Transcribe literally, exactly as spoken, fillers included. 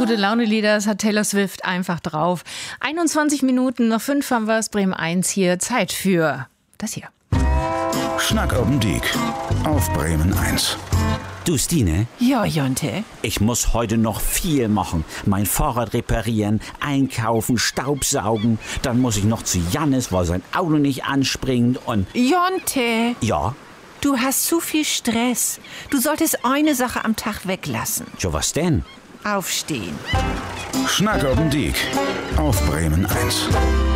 gute Laune-Lieder, das hat Taylor Swift einfach drauf. einundzwanzig Minuten, noch fünf haben wir es, Bremen eins hier. Zeit für das hier. Schnack oben Diek auf Bremen eins. Du, Stine? Ja, Jonte? Ich muss heute noch viel machen. Mein Fahrrad reparieren, einkaufen, Staubsaugen. Dann muss ich noch zu Jannis, weil sein Auto nicht anspringt und... Jonte? Ja? Du hast zu viel Stress. Du solltest eine Sache am Tag weglassen. Ja, was denn? Aufstehen. Schnack oben Diek auf Bremen eins.